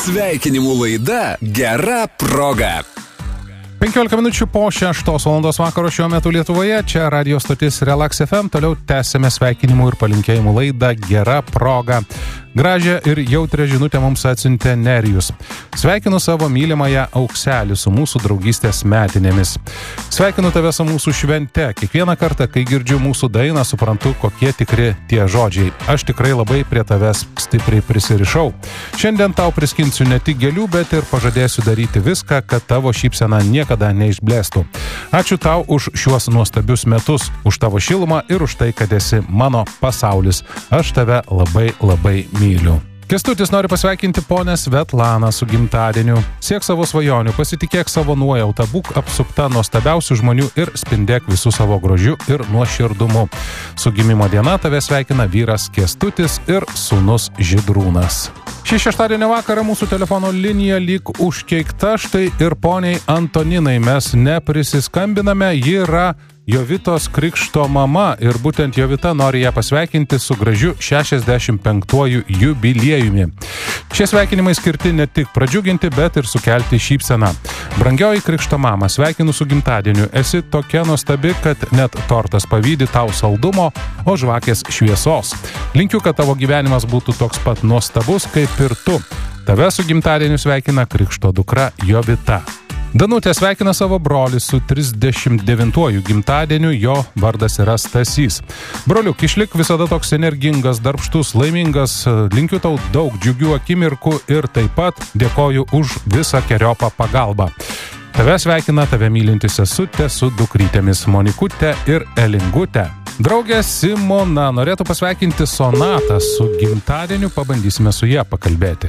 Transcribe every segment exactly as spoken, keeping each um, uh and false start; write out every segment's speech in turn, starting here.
Sveikinimų laida Gera proga. penkiolika minučių po šeštos valandos vakaro šiuo metu Lietuvoje. Čia radio stotis Relax F M. Toliau tęsėme sveikinimų ir palinkėjimų laidą Gera proga. Gražią ir jautrią žinutę mums atsiuntė Nerijus. Sveikinu savo mylimąją Aukselį su mūsų draugystės metinėmis. Sveikinu tave su mūsų švente. Kiekvieną kartą, kai girdžiu mūsų dainą, suprantu, kokie tikri tie žodžiai. Aš tikrai labai prie tavęs stipriai prisirišau. Šiandien tau priskinsiu ne tik gėlių, bet ir pažadėsiu daryti viską, kad tavo šypsena niekada neišblėstų. Ačiū tau už šiuos nuostabius metus, už tavo šilumą ir už tai, kad esi mano pasaulis. Aš tave labai labai myliu. Kęstutis nori pasveikinti ponę Svetlaną su gimtadieniu. Siek savo svajonių, pasitikėk savo nuojautą, būk apsupta nuostabiausių žmonių ir spindėk visų savo grožiu ir nuoširdumu. Su gimimo diena tave sveikina vyras Kęstutis ir sūnus Žydrūnas. Šį šeštadienio vakarą mūsų telefono linija lyg užkeikta, štai ir poniai Antoninai mes neprisiskambiname, ji yra Jovitos krikšto mama ir būtent Jovita nori ją pasveikinti su gražiu šešiasdešimt penktuoju jubiliejumi. Šie sveikinimai skirti ne tik pradžiuginti, bet ir sukelti šypseną. Brangioji krikšto mama, sveikinu su gimtadieniu. Esi tokia nuostabi, kad net tortas pavydi tau saldumo, o žvakės šviesos. Linkiu, kad tavo gyvenimas būtų toks pat nuostabus kaip ir tu. Tave su gimtadieniu sveikina krikšto dukra Jovita. Danutė sveikina savo brolį su trisdešimt devintuoju gimtadieniu, jo vardas yra Stasys. Broliuk, išlik visada toks energingas, darbštus, laimingas, linkiu tau daug džiugių akimirkų ir taip pat dėkoju už visą keriopą pagalbą. Tave sveikina tave mylinti sesutė su dukrytėmis Monikutė ir Elingutė. Draugė Simona norėtų pasveikinti Sonatą su gimtadieniu, pabandysime su ją pakalbėti.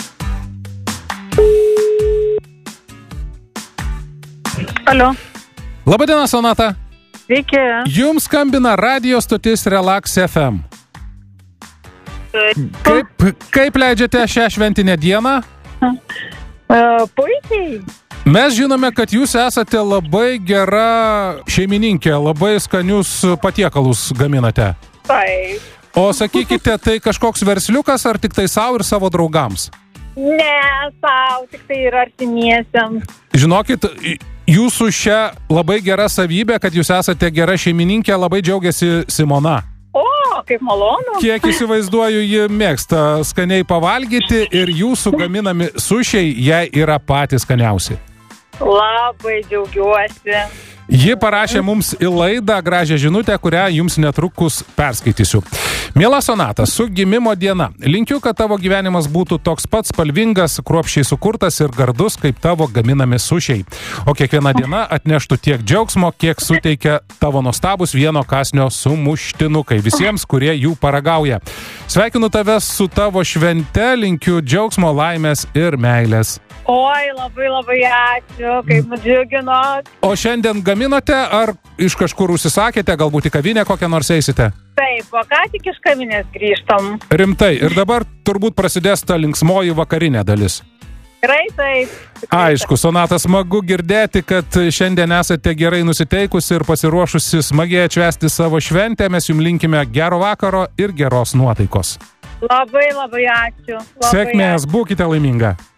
Alio. Labadiena, Sonata. Sveiki. Jums skambina radio stotis Relax F M. Kaip, kaip leidžiate šią šventinę dieną? Uh, puikiai. Mes žinome, kad jūs esate labai gera šeimininkė, labai skanius patiekalus gaminate. Taip. O sakykite, tai kažkoks versliukas ar tik tai savo ir savo draugams? Ne, savo, tik tai ir artimiesiams. Žinokit, jūsų šią labai gerą savybę, kad jūs esate gera šeimininkė, labai džiaugiasi Simona. O, kaip malonu. Kiek įsivaizduoju, ji mėgsta skaniai pavalgyti ir jūsų gaminami sušiai jai yra patys skaniausi. Labai džiaugiuosi. Ji parašė mums į laidą gražią žinutę, kurią jums netrukus perskaitysiu. Miela Sonata, su gimimo diena. Linkiu, kad tavo gyvenimas būtų toks pats spalvingas, kruopščiai sukurtas ir gardus, kaip tavo gaminami sušiai. O kiekviena diena atneštų tiek džiaugsmo, kiek suteikia tavo nuostabus vieno kąsnio sumuštinukai visiems, kurie jų paragauja. Sveikinu tave su tavo švente, linkiu džiaugsmo, laimės ir meilės. Oi, labai labai ačiū, kaip nudžiuginot. O šiandien gaminote ar iš kažkur užsisakėte, galbūt į kavinę kokią nors eisite? Taip, o ką tik iš kavinės grįžtam. Rimtai, ir dabar turbūt prasidės ta linksmoji vakarinė dalis. Gerai, taip. Aišku, Sonata, smagu girdėti, kad šiandien esate gerai nusiteikusi ir pasiruošusi smagiai atšvęsti savo šventę. Mes jums linkime gero vakaro ir geros nuotaikos. Labai labai ačiū. Labai Sėkmės, ačiū. būkite laiminga.